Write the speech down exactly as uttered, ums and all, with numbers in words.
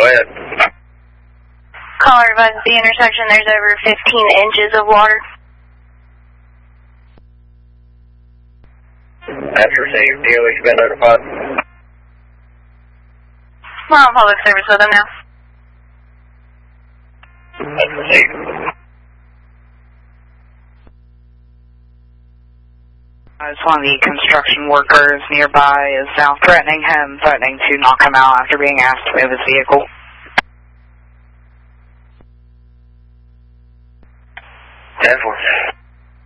ahead. Caller advises the intersection, there's over fifteen inches of water. That's received. D O H been notified. We're on public service with them now. That's received. As one of the construction workers nearby is now threatening him, threatening to knock him out after being asked to move his vehicle. ten four.